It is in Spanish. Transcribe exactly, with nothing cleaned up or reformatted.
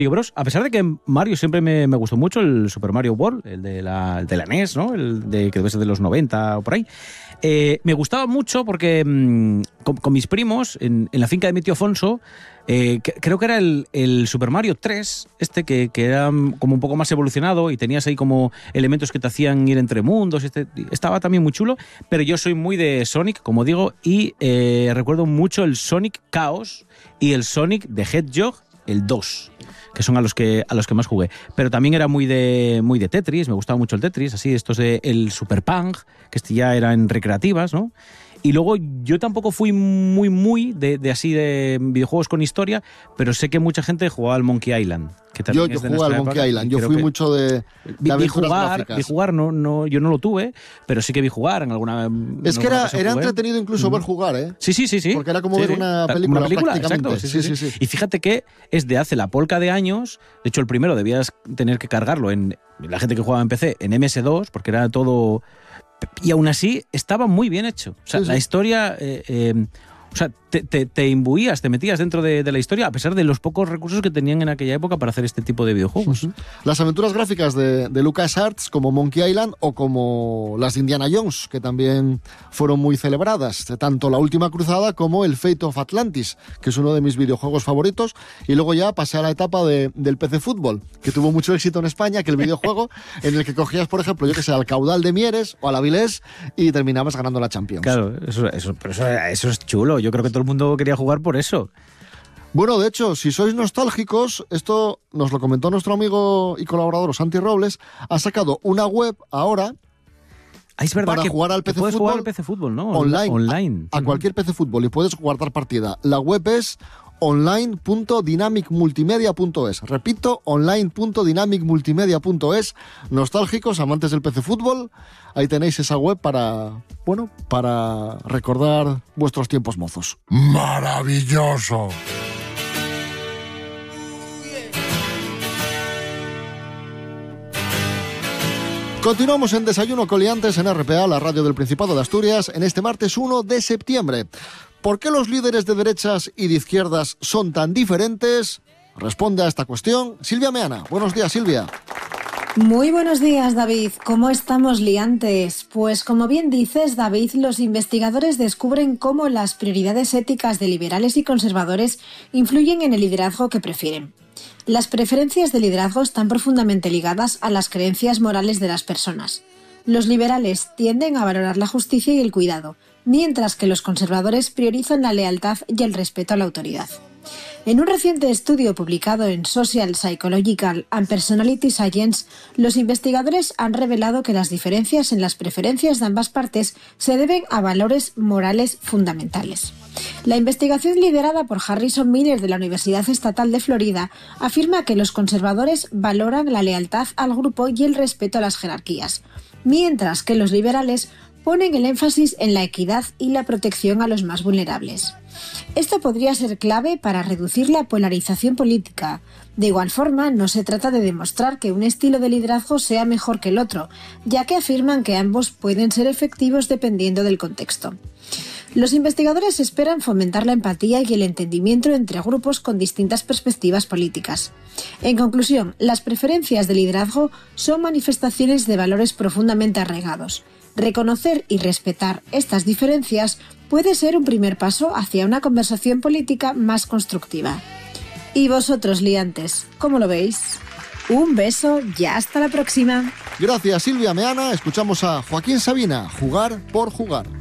Bros. A pesar de que Mario siempre me, me gustó mucho, el Super Mario World, el de la, el de la N E S, ¿no? El de, que debe ser de los noventa o por ahí. Eh, me gustaba mucho porque mmm, con, con mis primos, en, en la finca de mi tío Afonso, eh, que, creo que era el, el Super Mario tres, este que, que era como un poco más evolucionado y tenías ahí como elementos que te hacían ir entre mundos. Este, estaba también muy chulo, pero yo soy muy de Sonic, como digo, y eh, recuerdo mucho el Sonic Chaos y el Sonic the Hedgehog, el dos, que son a los que a los que más jugué. Pero también era muy de muy de Tetris, me gustaba mucho el Tetris, así, estos de el Super Punk, que este ya era en recreativas, ¿no? Y luego yo tampoco fui muy, muy de, de así de videojuegos con historia, pero sé que mucha gente jugaba al Monkey Island. Que yo yo jugaba al Monkey Island, yo fui mucho de, de vi, aventuras vi jugar, gráficas. Vi jugar, no, no, yo no lo tuve, pero sí que vi jugar en alguna... Es en que alguna era, era jugué. entretenido incluso Mm. ver jugar, ¿eh? Sí, sí, sí, sí. Porque era como sí, ver sí. una película, como una película, prácticamente. exacto. Sí, sí, sí, sí, sí. Y fíjate que es de hace la polca de años. De hecho, el primero debías tener que cargarlo en... La gente que jugaba en P C, en eme ese dos, porque era todo... Y aún así estaba muy bien hecho. O sea, sí, sí. la historia... Eh, eh, o sea, te, te, te imbuías, te metías dentro de, de la historia, a pesar de los pocos recursos que tenían en aquella época para hacer este tipo de videojuegos. Uh-huh. Las aventuras gráficas de, de LucasArts, como Monkey Island o como las de Indiana Jones, que también fueron muy celebradas, tanto La Última Cruzada como el Fate of Atlantis, que es uno de mis videojuegos favoritos. Y luego ya pasé a la etapa de, del P C Fútbol, que tuvo mucho éxito en España, que el videojuego en el que cogías, por ejemplo, yo que sé, al Caudal de Mieres o al Avilés y terminabas ganando la Champions. Claro, eso, eso, pero eso, eso es chulo. Yo creo que todo el mundo quería jugar por eso. Bueno, de hecho, si sois nostálgicos, esto nos lo comentó nuestro amigo y colaborador Santi Robles, ha sacado una web ahora ah, es verdad para que, jugar al P C puedes Fútbol, jugar al P C Fútbol, ¿no? online, online. A, a cualquier P C Fútbol y puedes guardar partida. La web es online punto dynamic multimedia punto es. Repito, online punto dynamic multimedia punto es. Nostálgicos, amantes del P C Fútbol, ahí tenéis esa web para, bueno, para recordar vuestros tiempos mozos. ¡Maravilloso! Continuamos en Desayuno Coliantes en R P A, la radio del Principado de Asturias, en este martes uno de septiembre. ¿Por qué los líderes de derechas y de izquierdas son tan diferentes? Responde a esta cuestión Silvia Meana. Buenos días, Silvia. Muy buenos días, David. ¿Cómo estamos, liantes? Pues como bien dices, David, los investigadores descubren cómo las prioridades éticas de liberales y conservadores influyen en el liderazgo que prefieren. Las preferencias de liderazgo están profundamente ligadas a las creencias morales de las personas. Los liberales tienden a valorar la justicia y el cuidado, mientras que los conservadores priorizan la lealtad y el respeto a la autoridad. En un reciente estudio publicado en Social, Psychological and Personality Science, los investigadores han revelado que las diferencias en las preferencias de ambas partes se deben a valores morales fundamentales. La investigación liderada por Harrison Miller de la Universidad Estatal de Florida afirma que los conservadores valoran la lealtad al grupo y el respeto a las jerarquías, mientras que los liberales ponen el énfasis en la equidad y la protección a los más vulnerables. Esto podría ser clave para reducir la polarización política. De igual forma, no se trata de demostrar que un estilo de liderazgo sea mejor que el otro, ya que afirman que ambos pueden ser efectivos dependiendo del contexto. Los investigadores esperan fomentar la empatía y el entendimiento entre grupos con distintas perspectivas políticas. En conclusión, las preferencias de liderazgo son manifestaciones de valores profundamente arraigados. Reconocer y respetar estas diferencias puede ser un primer paso hacia una conversación política más constructiva. ¿Y vosotros, liantes, cómo lo veis? Un beso y hasta la próxima. Gracias, Silvia Meana. Escuchamos a Joaquín Sabina, Jugar por Jugar.